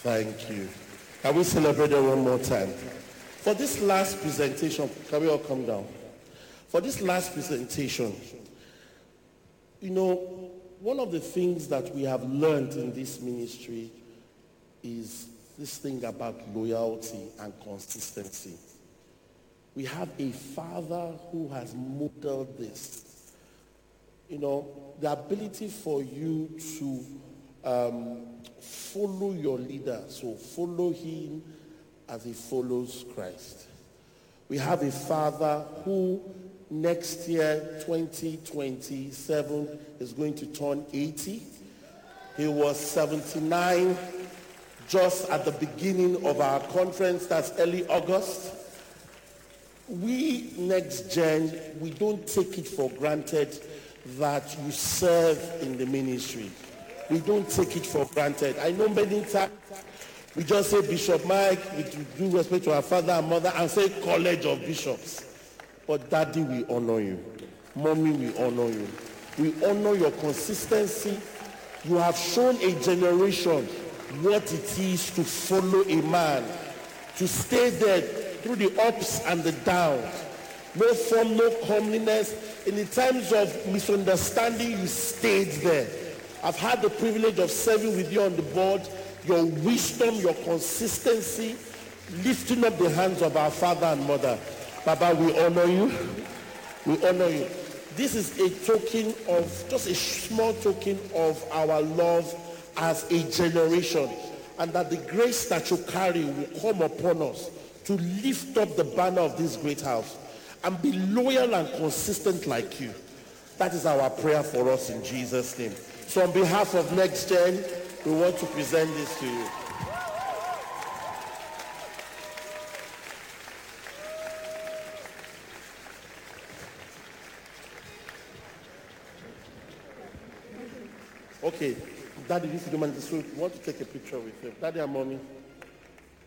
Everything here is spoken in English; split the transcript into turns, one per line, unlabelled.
Thank you. Can we celebrate them one more time? For this last presentation, can we all come down? For this last presentation, one of the things that we have learned in this ministry is this thing about loyalty and consistency. We have a father who has modeled this. The ability for you to follow your leader, so follow him as he follows Christ. We have a father who next year, 2027, is going to turn 80. He was 79 just at the beginning of our conference, that's early August. We, Next Gen, we don't take it for granted that you serve in the ministry. We don't take it for granted. I know many times we just say Bishop Mike, with due respect to our father and mother, and say College of Bishops. But Daddy, we honor you. Mommy, we honor you. We honor your consistency. You have shown a generation what it is to follow a man, to stay there through the ups and the downs. No form, no comeliness. In the times of misunderstanding, you stayed there. I've had the privilege of serving with you on the board. Your wisdom, your consistency, lifting up the hands of our father and mother. Baba, we honor you. We honor you. This is a token of, just a small token of our love as a generation. And that the grace that you carry will come upon us to lift up the banner of this great house and be loyal and consistent like you. That is our prayer for us in Jesus' name. So on behalf of Next Gen, we want to present this to you. Okay, Daddy, this is the man. So we want to take a picture with him. Daddy and Mommy.